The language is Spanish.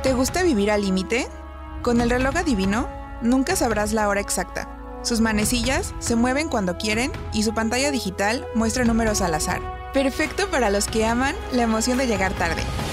¿Te gusta vivir al límite? Con el reloj adivino, nunca sabrás la hora exacta. Sus manecillas se mueven cuando quieren y su pantalla digital muestra números al azar. Perfecto para los que aman la emoción de llegar tarde.